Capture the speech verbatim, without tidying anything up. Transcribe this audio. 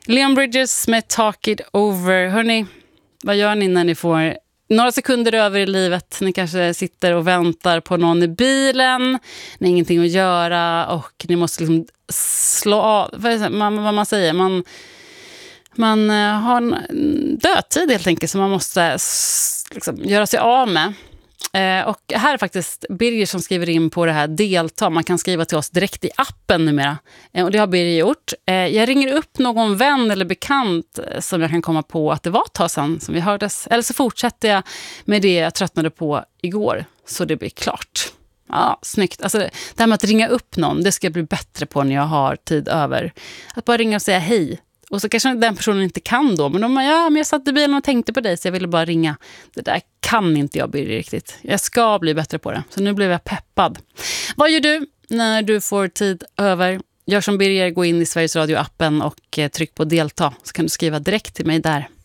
Leon Bridges med Talk It Over. Hörrni, vad gör ni när ni får några sekunder över i livet? Ni kanske sitter och väntar på någon i bilen. Ni har ingenting att göra och ni måste liksom slå av. Vad, man, vad man säger, man, man har en dödtid helt enkelt som man måste liksom göra sig av med. Eh, och här är faktiskt Birger som skriver in på det här delta. Man kan skriva till oss direkt i appen numera. Eh, och det har Birger gjort. Eh, jag ringer upp någon vän eller bekant som jag kan komma på att det var ett tag sedan som vi hördes. Eller så fortsätter jag med det jag tröttnade på igår. Så det blir klart. Ja, snyggt. Alltså, det här med att ringa upp någon, det ska jag bli bättre på när jag har tid över. Att bara ringa och säga hej. Och så kanske den personen inte kan då. Men de bara, ja, men jag satt i bilen och tänkte på dig så jag ville bara ringa. Det där kan inte jag bli riktigt. Jag ska bli bättre på det. Så nu blev jag peppad. Vad gör du när du får tid över? Gör som Birger, gå in i Sveriges Radio-appen och tryck på delta. Så kan du skriva direkt till mig där.